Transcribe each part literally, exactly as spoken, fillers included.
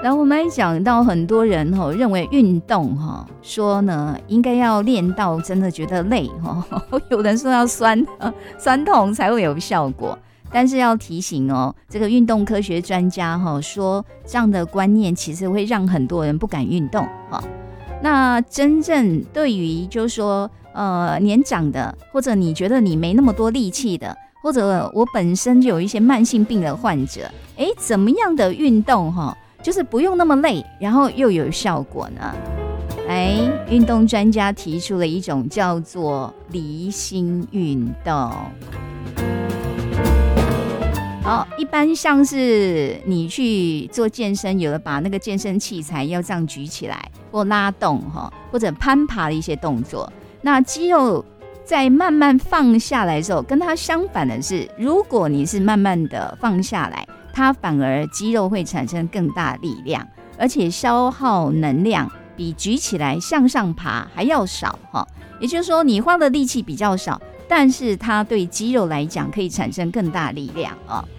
然后我们还讲到很多人、哦、认为运动、哦、说呢应该要练到真的觉得累、哦、有人说要酸、呃、酸痛才会有效果，但是要提醒哦，这个运动科学专家、哦、说这样的观念其实会让很多人不敢运动、哦、那真正对于就是说呃年长的，或者你觉得你没那么多力气的，或者我本身就有一些慢性病的患者，哎，怎么样的运动、哦就是不用那么累，然后又有效果呢？来，运动专家提出了一种叫做离心运动。好，一般像是你去做健身，有的把那个健身器材要这样举起来，或拉动或者攀爬的一些动作，那肌肉在慢慢放下来的时候，跟它相反的是，如果你是慢慢的放下来，它反而肌肉会产生更大力量，而且消耗能量比举起来向上爬还要少，也就是说你花的力气比较少，但是它对肌肉来讲可以产生更大力量。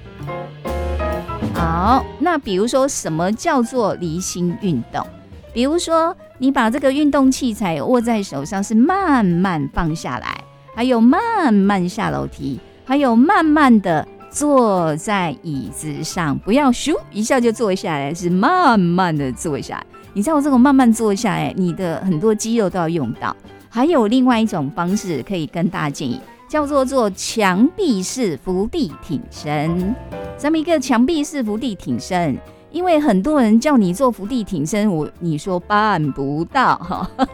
好，那比如说什么叫做离心运动？比如说你把这个运动器材握在手上，是慢慢放下来，还有慢慢下楼梯，还有慢慢的坐在椅子上，不要咻一下就坐下来，是慢慢的坐下来。你知道这种慢慢坐下来，你的很多肌肉都要用到。还有另外一种方式可以跟大家建议，叫做做墙壁式伏地挺身。这么一个墙壁式伏地挺身，因为很多人叫你做伏地挺身，我你说办不到